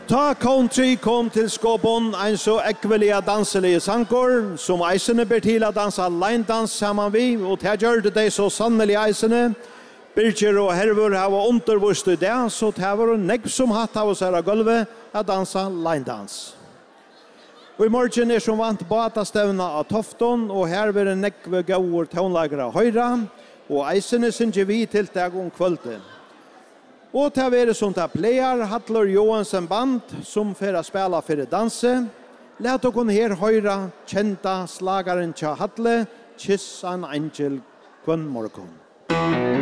Ta country kom til Skåpon, en så ekvelige danselige sankor, som eisene ber til å danse line-dans sammen vi, og det gjør det så sannelig eisene. Birger og Hervor har undervist i det, så det var nekv som hatt av oss her av gulvet å danse line-dans. Og i morgen som vant batastevna av Tofton, og her vil nekv gauur tonlagere høyre, og eisene synes vi tiltak kvölden. Og til å være som til pleier, Hattler Johansen band, som for å spille for danse. Let dere her høyre kjenta slagaren til Hattle, Kiss an Angel, Kvann morgon.